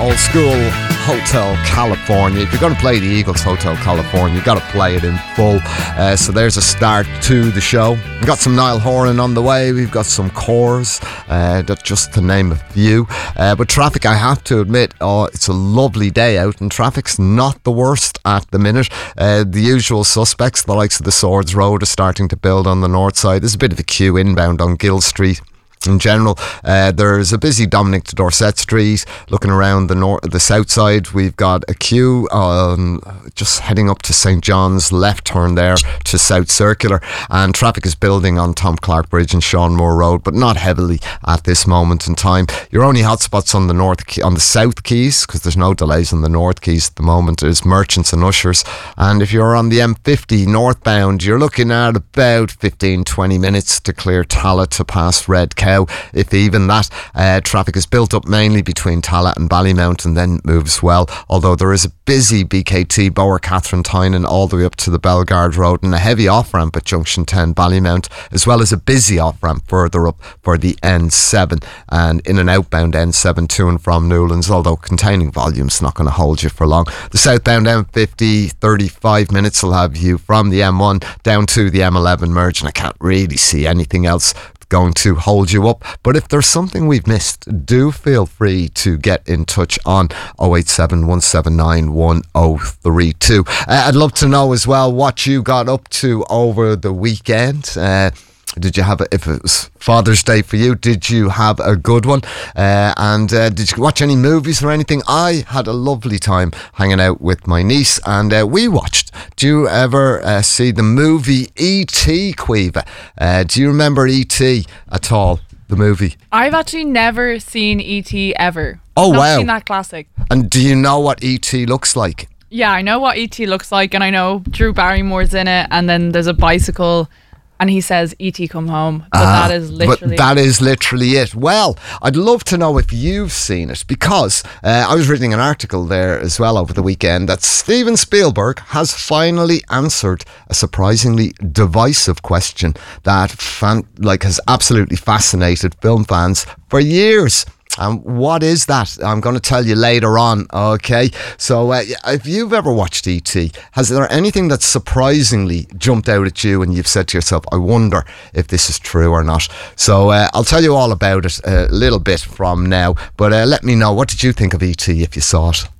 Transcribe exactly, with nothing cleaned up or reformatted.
old school Hotel California. If you're going to play the Eagles' Hotel California, you've got to play it in full. Uh, so there's a start to the show. We've got some Niall Horan on the way. We've got some Cores, uh, that just to name a few. Uh, but traffic, I have to admit, oh, it's a lovely day out, and traffic's not the worst at the minute. Uh, the usual suspects, the likes of the Swords Road, are starting to build on the north side. There's a bit of a queue inbound on Gill Street. In general, uh, there's a busy Dominic to Dorset Street. Looking around the north, the south side, we've got a queue um, just heading up to St John's, left turn there to South Circular, and traffic is building on Tom Clark Bridge and Sean Moore Road, but not heavily at this moment in time. Your only hotspots on the north, on the South Quays, because there's no delays on the North Quays at the moment, is Merchants and Ushers. And if you're on the M fifty northbound, you're looking at about fifteen to twenty minutes to clear Tallaght to pass Red Cow. If even that. Uh, traffic is built up mainly between Tallaght and Ballymount and then moves well, although there is a busy B K T Bower Catherine Tynan all the way up to the Bellegarde Road, and a heavy off-ramp at Junction ten Ballymount, as well as a busy off-ramp further up for the N seven and in an outbound N seven to and from Newlands, although containing volume's not going to hold you for long. The southbound M fifty, thirty-five minutes will have you from the M one down to the M eleven merge, and I can't really see anything else going to hold you up. But if there's something we've missed, do feel free to get in touch on oh eight seven, one seven nine, one oh three two. Uh, I'd love to know as well what you got up to over the weekend. Uh, Did you have, a, if it was Father's Day for you, did you have a good one? Uh, and uh, did you watch any movies or anything? I had a lovely time hanging out with my niece, and uh, we watched. Do you ever uh, see the movie E T, Quiva? Uh, do you remember E T at all, the movie? I've actually never seen E T ever. Oh, Not wow. seen that classic. And do you know what E T looks like? Yeah, I know what E T looks like, and I know Drew Barrymore's in it, and then there's a bicycle, and he says, E T come home. But Ah, that is literally But that is literally it. Well, I'd love to know if you've seen it, because uh, I was reading an article there as well over the weekend that Steven Spielberg has finally answered a surprisingly divisive question that fan, like has absolutely fascinated film fans for years. And what is that? I'm going to tell you later on, okay? So uh, if you've ever watched E T, has there anything that surprisingly jumped out at you and you've said to yourself, I wonder if this is true or not? So uh, I'll tell you all about it a little bit from now, but uh, let me know, what did you think of E T if you saw it?